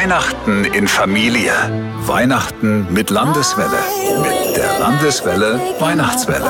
Weihnachten in Familie. Weihnachten mit Landeswelle. Mit der Landeswelle Weihnachtswelle.